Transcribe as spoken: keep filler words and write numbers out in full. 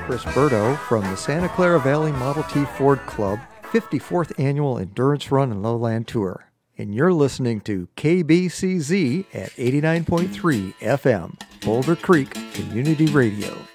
Chris Burdo from the Santa Clara Valley Model T Ford Club fifty-fourth Annual Endurance Run and Lowland Tour. And you're listening to K B C Z at eighty-nine point three F M, Boulder Creek Community Radio.